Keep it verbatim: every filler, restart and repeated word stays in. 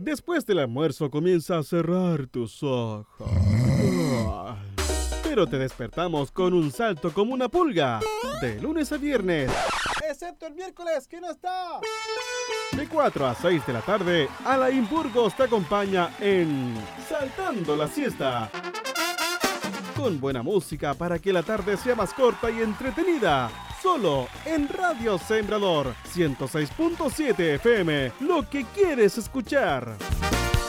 Después del almuerzo comienza a cerrar tus ojos. Ah. Pero te despertamos con un salto como una pulga. De lunes a viernes. Excepto el miércoles, que no está. De cuatro a seis de la tarde, Alain Burgos te acompaña en Saltando la Siesta. Con buena música para que la tarde sea más corta y entretenida. Solo en Radio Sembrador ciento seis punto siete F M. Lo que quieres escuchar.